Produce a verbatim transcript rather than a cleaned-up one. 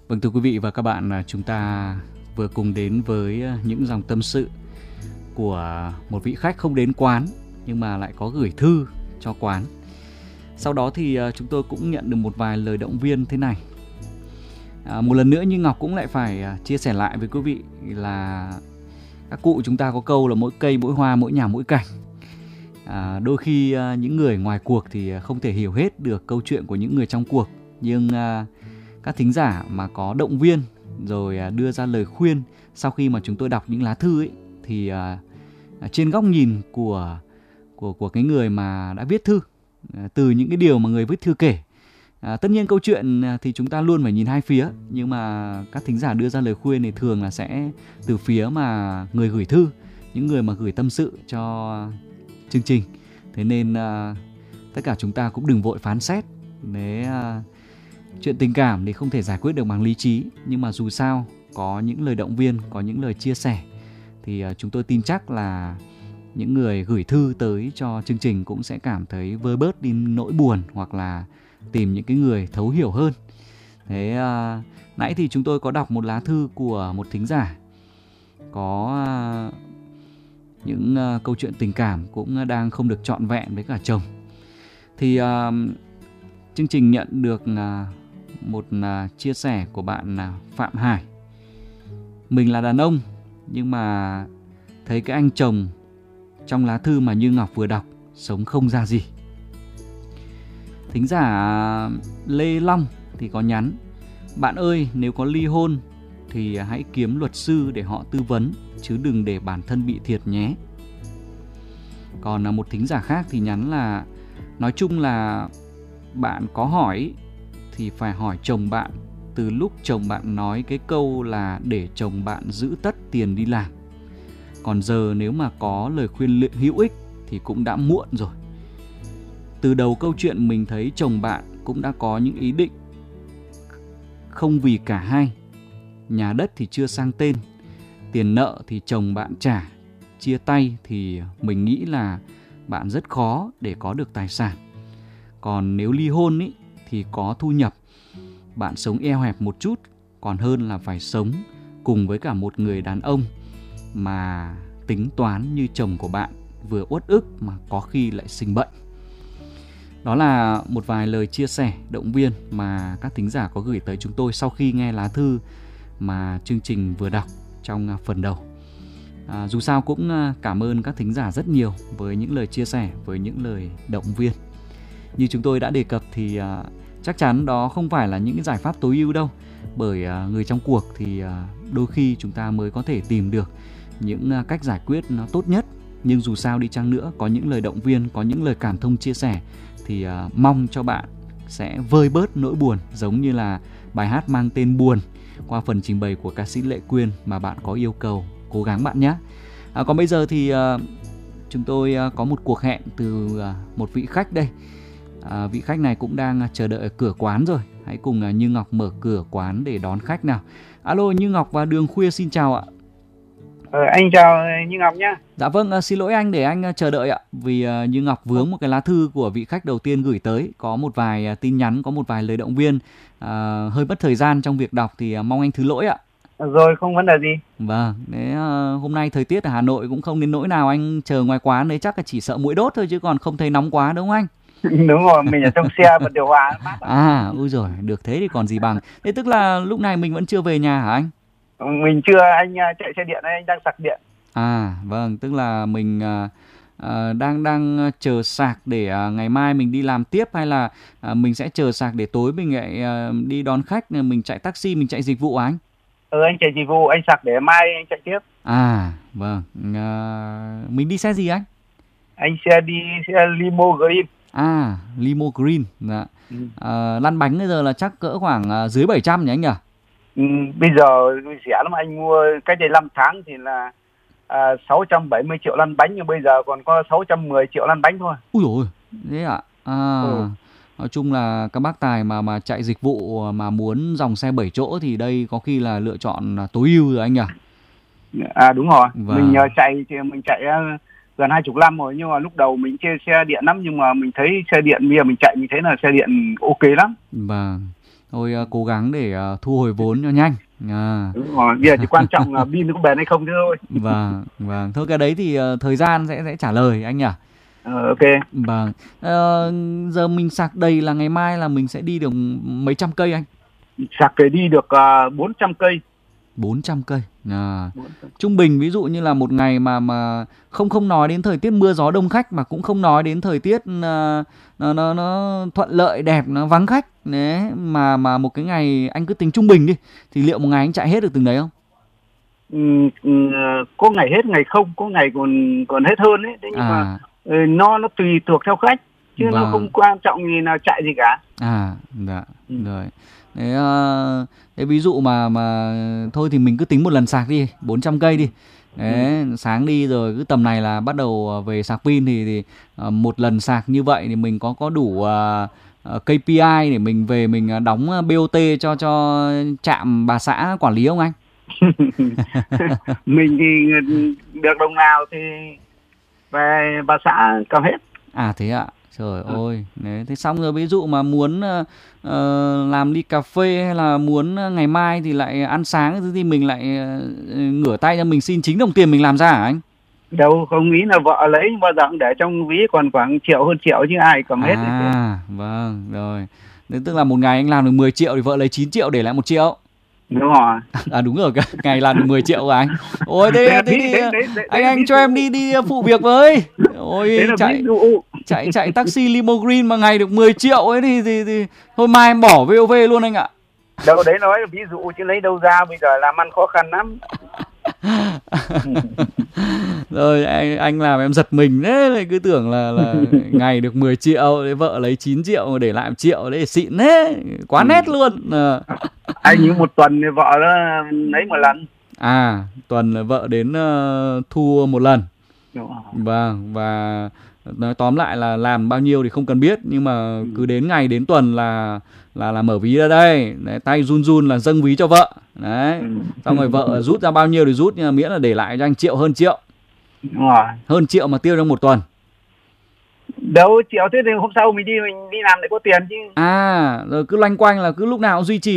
Vâng, thưa quý vị và các bạn, chúng ta vừa cùng đến với những dòng tâm sự của một vị khách không đến quán nhưng mà lại có gửi thư cho quán. Sau đó thì chúng tôi cũng nhận được một vài lời động viên thế này. À, một lần nữa như Ngọc cũng lại phải chia sẻ lại với quý vị là các cụ chúng ta có câu là mỗi cây mỗi hoa, mỗi nhà mỗi cảnh. À, đôi khi những người ngoài cuộc thì không thể hiểu hết được câu chuyện của những người trong cuộc, nhưng à, các thính giả mà có động viên rồi đưa ra lời khuyên sau khi mà chúng tôi đọc những lá thư ấy, thì à, trên góc nhìn của của của cái người mà đã viết thư, từ những cái điều mà người viết thư kể, à, tất nhiên câu chuyện thì chúng ta luôn phải nhìn hai phía, nhưng mà các thính giả đưa ra lời khuyên thì thường là sẽ từ phía mà người gửi thư, những người mà gửi tâm sự cho chương trình. Thế nên à, tất cả chúng ta cũng đừng vội phán xét. Đấy, à, chuyện tình cảm thì không thể giải quyết được bằng lý trí, nhưng mà dù sao có những lời động viên, có những lời chia sẻ thì chúng tôi tin chắc là những người gửi thư tới cho chương trình cũng sẽ cảm thấy vơi bớt đi nỗi buồn, hoặc là tìm những cái người thấu hiểu hơn. Thế à, nãy thì chúng tôi có đọc một lá thư của một thính giả có à, những à, câu chuyện tình cảm cũng đang không được trọn vẹn với cả chồng. Thì à, chương trình nhận được à, một à, chia sẻ của bạn à, Phạm Hải. Mình là đàn ông nhưng mà thấy cái anh chồng trong lá thư mà Như Ngọc vừa đọc sống không ra gì. Thính giả Lê Long thì có nhắn: bạn ơi, nếu có ly hôn thì hãy kiếm luật sư để họ tư vấn, chứ đừng để bản thân bị thiệt nhé. Còn một thính giả khác thì nhắn là: nói chung là bạn có hỏi thì phải hỏi chồng bạn từ lúc chồng bạn nói cái câu là để chồng bạn giữ tất tiền đi làm. Còn giờ nếu mà có lời khuyên hữu ích thì cũng đã muộn rồi. Từ đầu câu chuyện mình thấy chồng bạn cũng đã có những ý định không vì cả hai. Nhà đất thì chưa sang tên, tiền nợ thì chồng bạn trả, chia tay thì mình nghĩ là bạn rất khó để có được tài sản. Còn nếu ly hôn ý, thì có thu nhập, bạn sống eo hẹp một chút còn hơn là phải sống cùng với cả một người đàn ông mà tính toán như chồng của bạn, vừa uất ức mà có khi lại sinh bệnh. Đó là một vài lời chia sẻ động viên mà các thính giả có gửi tới chúng tôi sau khi nghe lá thư mà chương trình vừa đọc trong phần đầu. À, dù sao cũng cảm ơn các thính giả rất nhiều với những lời chia sẻ, với những lời động viên. Như chúng tôi đã đề cập thì à, chắc chắn đó không phải là những giải pháp tối ưu đâu, bởi à, người trong cuộc thì à, đôi khi chúng ta mới có thể tìm được những à, cách giải quyết nó tốt nhất. Nhưng dù sao đi chăng nữa, có những lời động viên, có những lời cảm thông chia sẻ thì à, mong cho bạn sẽ vơi bớt nỗi buồn, giống như là bài hát mang tên Buồn qua phần trình bày của ca sĩ Lệ Quyên mà bạn có yêu cầu. Cố gắng bạn nhé. À, còn bây giờ thì à, chúng tôi à, có một cuộc hẹn từ à, một vị khách đây. À, vị khách này cũng đang chờ đợi ở cửa quán rồi. Hãy cùng à, Như Ngọc mở cửa quán để đón khách nào. Alo, Như Ngọc và Đường Khuya xin chào ạ. Ờ, anh chào Như Ngọc nhé. Dạ vâng, à, xin lỗi anh để anh chờ đợi ạ. Vì à, Như Ngọc vướng một cái lá thư của vị khách đầu tiên gửi tới. Có một vài à, tin nhắn, có một vài lời động viên, à, hơi mất thời gian trong việc đọc thì à, mong anh thứ lỗi ạ. Rồi, không vấn đề gì. Vâng, đấy, à, hôm nay thời tiết ở Hà Nội cũng không đến nỗi nào, anh chờ ngoài quán đấy chắc là chỉ sợ muỗi đốt thôi chứ còn không thấy nóng quá đúng không anh? Đúng rồi, mình ở trong xe bật điều hòa mát. À, ui rồi, được thế thì còn gì bằng. Thế tức là lúc này mình vẫn chưa về nhà hả anh? Mình chưa, anh chạy xe điện, anh đang sạc điện. À, vâng, tức là mình à, à, đang đang chờ sạc để à, ngày mai mình đi làm tiếp, hay là à, mình sẽ chờ sạc để tối mình lại à, đi đón khách, mình chạy taxi, mình chạy dịch vụ à anh? Ừ, anh chạy dịch vụ, anh sạc để mai anh chạy tiếp. À, vâng, à, mình đi xe gì anh? Anh sẽ đi xe Limo Green. À, Limo Green, dạ. Ừ. À, lăn bánh bây giờ là chắc cỡ khoảng à, dưới bảy trăm nhỉ anh nhỉ? Ừ, bây giờ rẻ lắm, anh mua cách đây năm tháng thì là à, sáu trăm bảy mươi triệu lăn bánh, nhưng bây giờ còn có sáu trăm mười triệu lăn bánh thôi. Ui dồi, thế ạ? À, ừ. nói chung là các bác tài mà mà chạy dịch vụ mà muốn dòng xe bảy chỗ thì đây có khi là lựa chọn tối ưu rồi anh nhỉ? À đúng rồi, Vâng. Mình uh, chạy thì mình chạy uh, gần hai chục năm rồi, nhưng mà lúc đầu mình chơi xe điện lắm, nhưng mà mình thấy xe điện bây giờ mình chạy mình thấy là xe điện ok lắm. Vâng. thôi uh, cố gắng để uh, thu hồi vốn cho nhanh. À. Đúng rồi, bây giờ chỉ quan trọng là pin nó có bền hay không thế thôi. Vâng, vâng. Thôi cái đấy thì uh, thời gian sẽ sẽ trả lời anh nhỉ. Ờ, ok. Vâng. Uh, giờ mình sạc đầy là ngày mai là mình sẽ đi được mấy trăm cây anh? Sạc để đi được uh, bốn trăm cây. bốn trăm cây. À. Trung bình ví dụ như là một ngày mà mà không không nói đến thời tiết mưa gió đông khách, mà cũng không nói đến thời tiết uh, nó, nó nó thuận lợi đẹp, nó vắng khách đấy, mà mà một cái ngày anh cứ tính trung bình đi thì liệu một ngày anh chạy hết được từng đấy không? Ừ, ừ, có ngày hết ngày không, có ngày còn còn hết hơn đấy. Thế nhưng à. mà ừ, nó nó tùy thuộc theo khách chứ vâng. nó không quan trọng gì là chạy gì cả. À, dạ, ừ. Rồi. Thế, uh, thế ví dụ mà mà thôi thì mình cứ tính một lần sạc đi, bốn trăm cây đi. Đấy, ừ. Sáng đi rồi cứ tầm này là bắt đầu về sạc pin thì, thì uh, một lần sạc như vậy thì mình có có đủ uh, uh, ca pê i để mình về mình đóng bê o tê cho cho trạm bà xã quản lý không anh? Mình thì được đồng nào thì về bà xã cầm hết. À thế ạ. Trời ừ. ơi, đấy, thế xong rồi ví dụ mà muốn uh, làm ly cà phê hay là muốn ngày mai thì lại ăn sáng thì mình lại uh, ngửa tay ra mình xin chính đồng tiền mình làm ra hả anh? Đâu, không nghĩ là vợ lấy bao giờ cũng để trong ví còn khoảng triệu hơn triệu chứ ai cầm hết. À, vâng, rồi. Thế tức là một ngày anh làm được mười triệu thì vợ lấy chín triệu để lại một triệu. Đúng rồi. À đúng rồi, ngày làm được mười triệu rồi anh. Ôi thế, thế đi, đấy, đấy, đấy, anh anh cho em đi đi phụ việc với. Ôi chạy chạy chạy taxi limo green mà ngày được mười triệu ấy thì thì, thì thôi mai em bỏ vê o vê luôn anh ạ. Đâu đấy nói là ví dụ chứ lấy đâu ra, bây giờ làm ăn khó khăn lắm. Rồi anh anh làm em giật mình đấy, cứ tưởng là là ngày được mười triệu, đấy vợ lấy chín triệu để lại một triệu đấy, xịn thế, quá ừ. nét luôn. À. Anh như một tuần thì vợ đó lấy một lần. À, tuần là vợ đến uh, thu một lần. Vâng, và nói tóm lại là làm bao nhiêu thì không cần biết, nhưng mà ừ. cứ đến ngày đến tuần là là là mở ví ra đây, đấy, tay run run là dâng ví cho vợ, đấy, ừ. xong rồi vợ rút ra bao nhiêu thì rút, nhưng mà miễn là để lại cho anh triệu hơn triệu. Đúng rồi. Hơn triệu mà tiêu trong một tuần. Đâu triệu thế thì hôm sau mình đi mình đi làm để có tiền chứ. À, rồi cứ loanh quanh là cứ lúc nào cũng duy trì